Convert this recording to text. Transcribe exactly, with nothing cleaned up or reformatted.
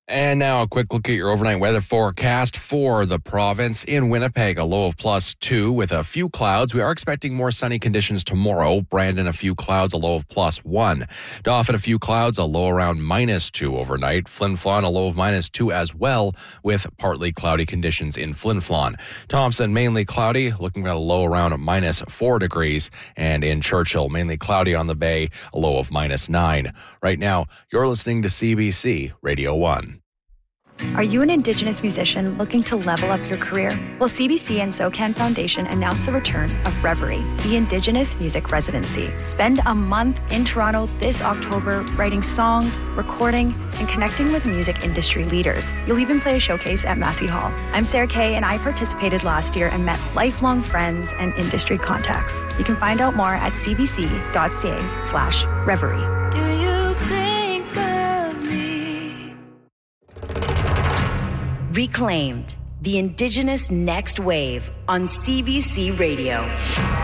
And now a quick look at your overnight weather forecast for the province. In Winnipeg, a low of plus two with a few clouds. We are expecting more sunny conditions tomorrow. Brandon, a few clouds, a low of plus one. Dauphin, a few clouds, a low around minus two overnight. Flin Flon, a low of minus two as well with partly cloudy conditions in Flin Flon. Thompson, mainly cloudy, looking at a low around minus four degrees. And in Churchill, mainly cloudy on the bay, a low of minus nine. Right now, you're listening to C B C Radio one. Are you an Indigenous musician looking to level up your career? Well, C B C and SoCan Foundation announced the return of Reverie, the Indigenous Music Residency. Spend a month in Toronto this October writing songs, recording, and connecting with music industry leaders. You'll even play a showcase at Massey Hall. I'm Sarah Kay, and I participated last year and met lifelong friends and industry contacts. You can find out more at cbc.ca slash Reverie. Do you Reclaimed, the Indigenous Next Wave on C B C Radio.